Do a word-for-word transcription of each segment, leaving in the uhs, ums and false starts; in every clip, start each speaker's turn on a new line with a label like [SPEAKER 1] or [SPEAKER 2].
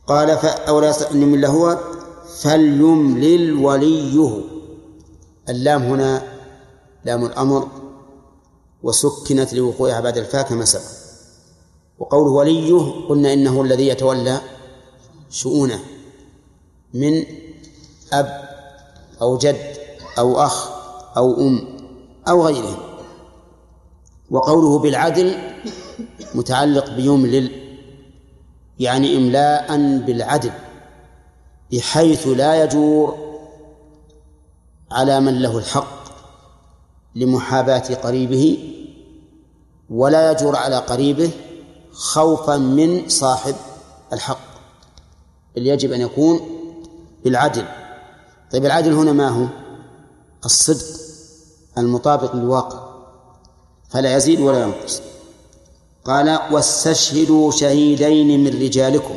[SPEAKER 1] قال أو لا يستطيع أن يمل هو فليملل وليه. اللام هنا لام الأمر وسكنت لوقوعها بعد الفاء كما سبق. وقوله وليه قلنا إنه الذي يتولى شؤونه من أب أو جد أو أخ أو أم أو غيره. وقوله بالعدل متعلق بيملل، يعني إملاء بالعدل بحيث لا يجور على من له الحق لمحاباة قريبه، ولا يجور على قريبه خوفا من صاحب الحق، بل يجب أن يكون بالعدل. طيب العدل هنا ما هو؟ الصدق المطابق للواقع، فلا يزيد ولا ينقص. قال واستشهدوا شهيدين من رجالكم.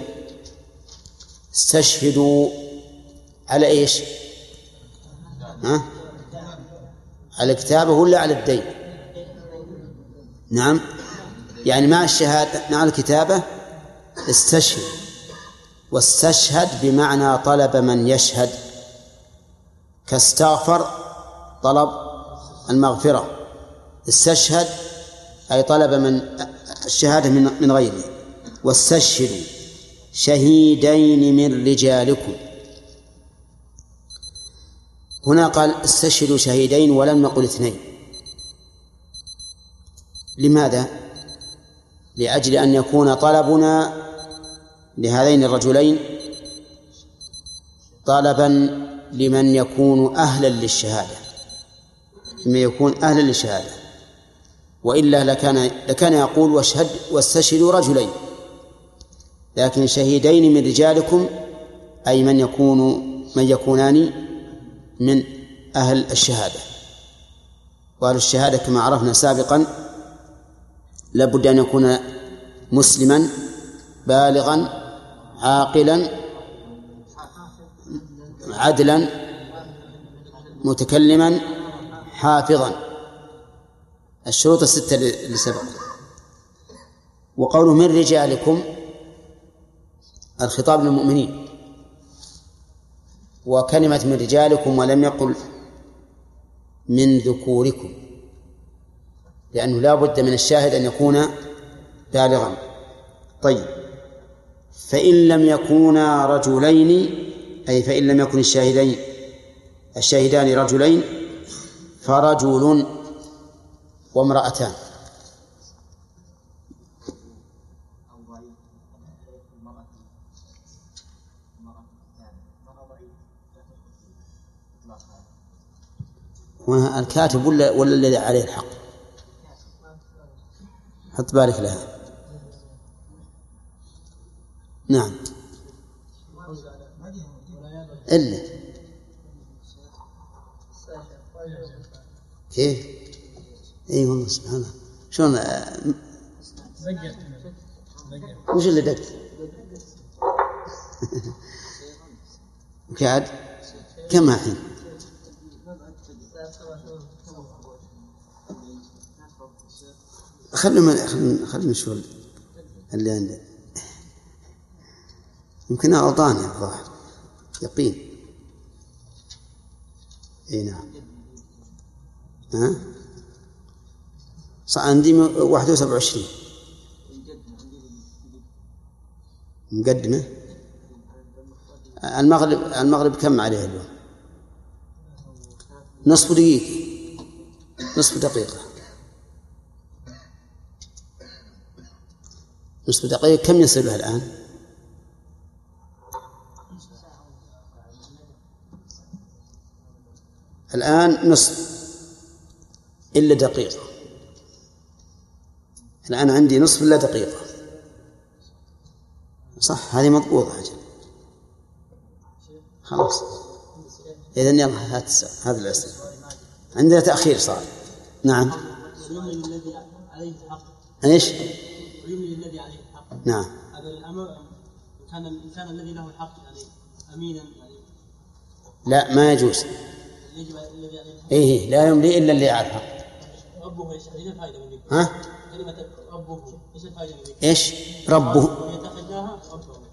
[SPEAKER 1] استشهدوا على إيش؟ ها؟ على الكتابة ولا على الدين؟ نعم، يعني مع الشهادة مع الكتابة استشهد. واستشهد بمعنى طلب من يشهد، كاستغفر طلب المغفرة، استشهد أي طلب من الشهادة من غيره. واستشهدوا شهيدين من رجالكم. هنا قال استشهدوا شهيدين ولم نقل اثنين. لماذا؟ لأجل أن يكون طلبنا لهذين الرجلين طلبا لمن يكون أهلا للشهادة، لمن يكون أهلا للشهادة، وإلا لكان لكان يقول واشهد واستشهدوا رجلين، لكن شهيدين من رجالكم أي من يكون من يكونان من أهل الشهادة. وأهل الشهادة كما عرفنا سابقا لابد أن يكون مسلما بالغا عاقلا عدلا متكلما حافظا، الشروط الستة اللي سبق. وقوله من رجالكم الخطاب للمؤمنين، وكلمة من رجالكم ولم يقل من ذكوركم، لأنه لا بد من الشاهد أن يكون بالغا. طيب فإن لم يكونا رجلين، أي فإن لم يكن الشاهدين الشاهدان رجلين فرجل وامرأتان. الكاتب ولا ولا الذي عليه الحق؟ حط بالك لها. نعم إلا كيف؟ اي والله سبحان الله. شلون وش اللي دق وكاد كم الحين؟ خلنا خلنا نشوف اللي عنده، يمكن غلطان يا الظاهر يقين. اي نعم. ها صار عندي واحد وسبعة وعشرين مقدمة. المغرب المغرب كم عليه اليوم؟ نصف دقيقة، نصف دقيقة، نصف دقيقة. كم يصير له الآن؟ الآن نصف إلا دقيقة. الآن عندي نصف إلا دقيقة، صح؟ هذه مضبوطة أجل. خلاص إذن يلا هات هذا الأسئلة. عندنا تأخير صار. نعم. الذي عليه الحق. إيش؟ الذي عليه الحق. نعم. هذا الأمر كان الإنسان الذي له الحق يعني أمينا يعني. لا ما يجوز. يجب الذي عليه الحق. إيه لا يملي إلا اللي على الحق. ربه إيش الفائدة من ذلك؟ ها؟ كلمة ربه إيش الفائدة من ذلك؟ إيش؟ ربه. يتخذناها ربه.